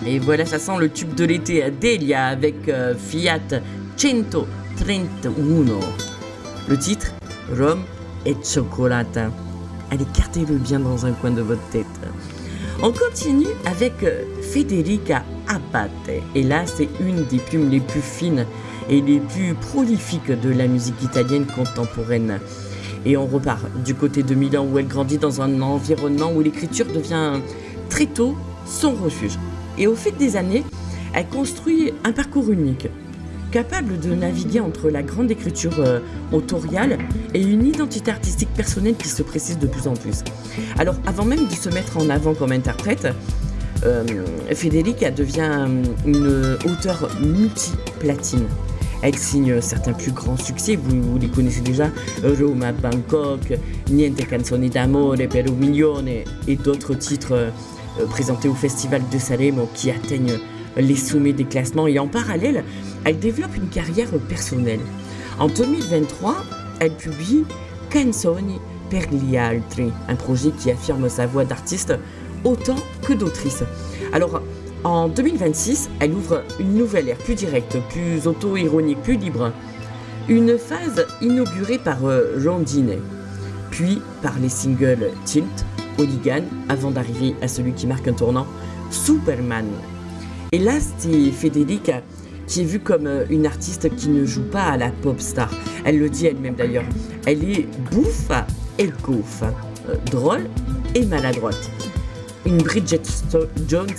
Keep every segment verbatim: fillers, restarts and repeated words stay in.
Et voilà, ça sent le tube de l'été à Delia avec euh, Fiat cento trentaun. Le titre, Rome et Cioccolata. Allez, gardez-le bien dans un coin de votre tête. On continue avec euh, Federica Abbate. Et là, c'est une des plumes les plus fines et les plus prolifiques de la musique italienne contemporaine. Et on repart du côté de Milan où elle grandit dans un environnement où l'écriture devient très tôt son refuge. Et au fil des années, elle construit un parcours unique, capable de naviguer entre la grande écriture euh, autoriale et une identité artistique personnelle qui se précise de plus en plus. Alors, avant même de se mettre en avant comme interprète, euh, Federica devient une auteure multi-platine. Elle signe certains plus grands succès, vous, vous les connaissez déjà, Roma, Bangkok, Niente canzoni d'amore per un milione et d'autres titres euh, présentés au Festival de Sanremo qui atteignent les sommets des classements. Et en parallèle, elle développe une carrière personnelle. En deux mille vingt-trois, elle publie Canzoni per gli altri, un projet qui affirme sa voix d'artiste autant que d'autrice. Alors, en deux mille vingt-six, elle ouvre une nouvelle ère plus directe, plus auto-ironique, plus libre. Une phase inaugurée par euh, Rondine, puis par les singles Tilt, Hooligan, avant d'arriver à celui qui marque un tournant, Superman. Et là, c'est Federica qui est vue comme une artiste qui ne joue pas à la pop star. Elle le dit elle-même d'ailleurs. Elle est bouffa et goffa, euh, drôle et maladroite. Une Bridget Jones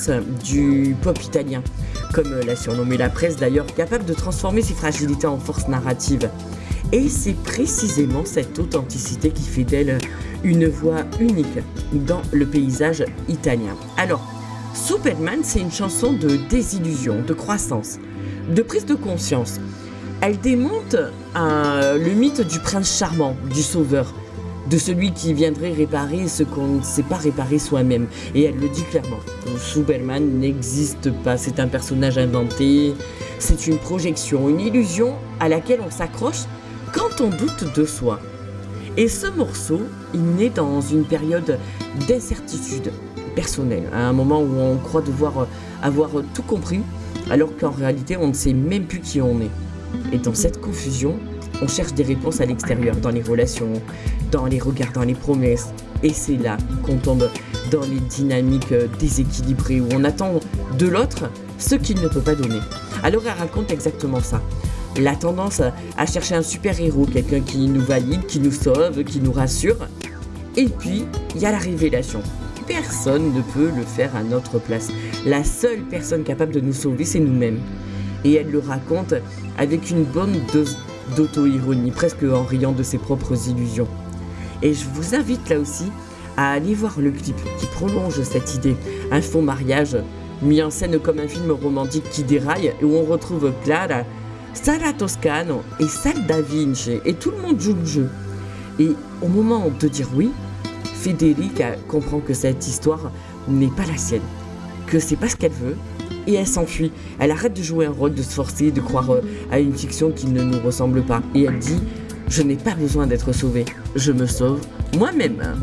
du pop italien, comme l'a surnommée la presse d'ailleurs, capable de transformer ses fragilités en force narrative. Et c'est précisément cette authenticité qui fait d'elle une voix unique dans le paysage italien. Alors, Superman, c'est une chanson de désillusion, de croissance, de prise de conscience. Elle démonte euh, le mythe du prince charmant, du sauveur, de celui qui viendrait réparer ce qu'on ne sait pas réparer soi-même. Et elle le dit clairement. Superman n'existe pas, c'est un personnage inventé, c'est une projection, une illusion à laquelle on s'accroche quand on doute de soi. Et ce morceau, il naît dans une période d'incertitude personnelle, à un moment où on croit devoir avoir tout compris, alors qu'en réalité, on ne sait même plus qui on est. Et dans cette confusion, on cherche des réponses à l'extérieur, dans les relations, dans les regards, dans les promesses. Et c'est là qu'on tombe dans les dynamiques déséquilibrées, où on attend de l'autre ce qu'il ne peut pas donner. Alors elle raconte exactement ça. La tendance à chercher un super-héros, quelqu'un qui nous valide, qui nous sauve, qui nous rassure. Et puis, il y a la révélation. Personne ne peut le faire à notre place. La seule personne capable de nous sauver, c'est nous-mêmes. Et elle le raconte avec une bonne dose d'auto-ironie, presque en riant de ses propres illusions. Et je vous invite là aussi à aller voir le clip qui prolonge cette idée. Un faux mariage mis en scène comme un film romantique qui déraille, où on retrouve Clara, Sara Toscano et Sal Da Vinci, et tout le monde joue le jeu. Et au moment de dire oui, Federica comprend que cette histoire n'est pas la sienne, que c'est pas ce qu'elle veut, et elle s'enfuit. Elle arrête de jouer un rôle, de se forcer, de croire à une fiction qui ne nous ressemble pas. Et elle dit « Je n'ai pas besoin d'être sauvée, je me sauve moi-même ».